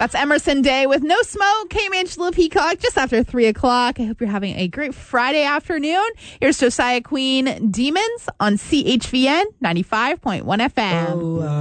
That's Emerson Day with No Smoke. Hey, Angela Peacock, just after 3 o'clock. I hope you're having a great Friday afternoon. Here's Josiah Queen, Demons on CHVN 95.1 FM.